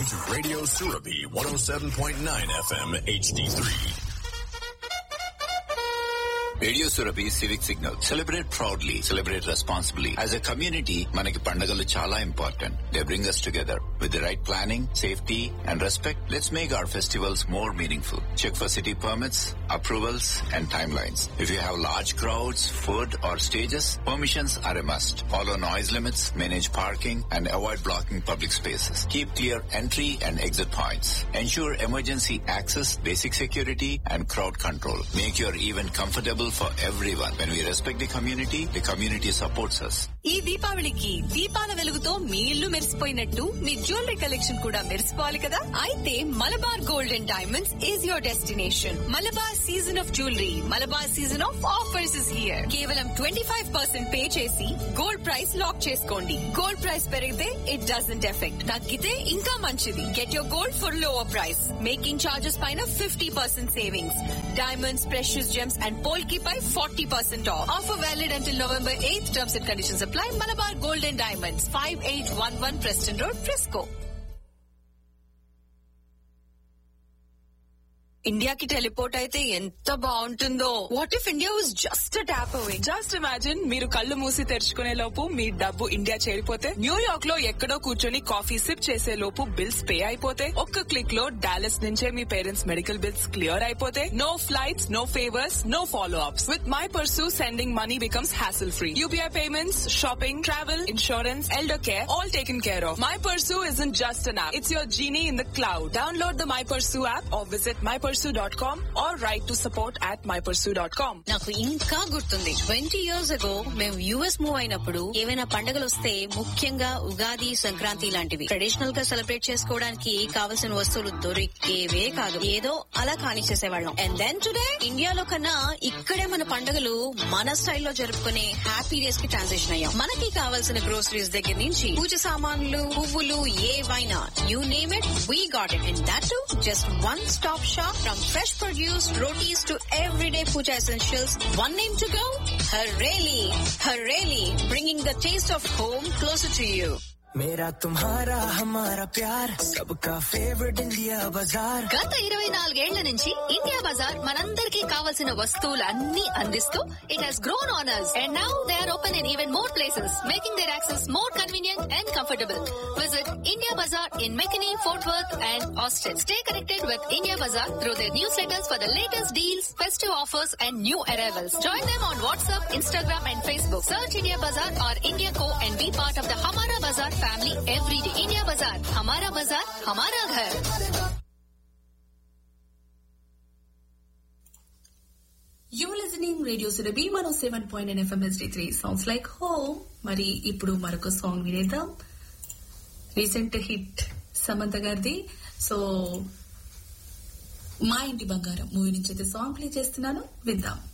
to Radio Surabhi 107.9 FM HD3. Radio Surabhi civic signal. Celebrate proudly, celebrate responsibly. As a community మనకి పండుగలు చాలా important. They bring us together. With the right planning, safety and respect, let's make our festivals more meaningful. Check for city permits, approvals and timelines. If you have large crowds, food or stages, permissions are a must. Follow noise limits, manage parking and avoid blocking public spaces. Keep clear entry and exit points. Ensure emergency access, basic security and crowd control. Make your event comfortable for everyone. When we respect the community supports us. ఈ దీపావళికి దీపాల వెలుగుతో మీ ఇల్లు మెరిసిపోయినట్టు మీ jewellery collection కూడా మెరిసిపోవాలి కదా. అయితే Malabar gold and diamonds is your destination. Malabar season of jewellery, Malabar season of offers is here. కేవలం 25% pay చేసి గోల్డ్ ప్రైస్ లాక్ చేసుకోండి. గోల్డ్ ప్రైస్ పెరిగితే ఇట్ డజంట్ ఎఫెక్ట్, తగ్గితే ఇంకా మంచిది. Get your gold for lower price. Making charges పైన 50% savings. Diamonds, precious Gems and పోల్కి pi 40% of. Offer valid until November 8th. Terms and conditions apply. Malabar Gold and Diamonds, 5811 Preston Road, Frisco. ఇండియాకి teleport అయితే ఎంత బాగుంటుందో. What if India was just a tap away? Just imagine, మీరు కళ్ళు మూసి తెరుచుకునే లోపు మీ డబ్బు India చేరిపోతే, New York లో ఎక్కడో కూర్చొని కాఫీ సిప్ చేసే లోపు బిల్స్ పే అయిపోతే, ఒక్క క్లిక్ లో డాలస్ నుంచే మీ పేరెంట్స్ మెడికల్ బిల్స్ క్లియర్ అయిపోతే, no flights, no favours, no follow ups. With my pursue, sending money becomes hassle free. UPI payments, shopping, travel, insurance, elder care, all taken care of. My Pursue isn't just an app. It's your genie in the cloud. Download the My Pursue app or visit mypursue.com or write to support@mypursue.com. నాకు ఇంకా గుర్తుంది, 20 years ago మేము US move అయినప్పుడు ఏవైనా పండుగలు వస్తే, ముఖ్యంగా ఉగాది, సంక్రాంతి లాంటివి ట్రెడిషనల్ గా సెలబ్రేట్ చేసుకోవడానికి కావలసిన వస్తువులు దొరికేవే కాదు. ఏదో అలా కానిచ్చేసేవాళ్ళం. అండ్ దెన్ టుడే ఇండియాలో కన్నా ఇక్కడే మన పండుగలు మన స్టైల్లో జరుపుకునే హ్యాపీ డేస్ కి ట్రాన్సిషన్ అయ్యాం. మనకి కావాల్సిన గ్రోసరీస్ దగ్గర నుంచి పూజ సామాన్లు, పువ్వులు, ఏవైనా you name it, we got it. And that to just one stop shop. From fresh produce, rotis to everyday puja essentials, one name to go? Hareli. Hareli, bringing the taste of home closer to you. मेरा तुम्हारा हमारा प्यार सबका favourite India बाजार. గత 24 ఏళ్ల నుంచి India Bazaar మనందరికీ కావాల్సిన వస్తువులన్నీ అందిస్తూ it has grown on us, and now they are open in even more places, making their access more convenient and comfortable. Visit India Bazaar in McKinney, Fort Worth and Austin. Stay connected with India Bazaar through their newsletters for the latest deals, festive offers and new arrivals. Join them on WhatsApp, Instagram and Facebook. Search India Bazaar or India Co and be part of the Hamara Bazaar family every day. India Bazaar, Hamara Bazaar, Hamara Ghar. You're listening Radio Surabhi 107.9 FM HD3. Sounds like home. మరి ఇప్పుడు మరొక song వినేద్దాం. Recent hit Samantha గారిది. So మా ఇంటి బంగారం movie నుంచి అయితే సాంగ్ ప్లే చేస్తున్నాను, విందాం.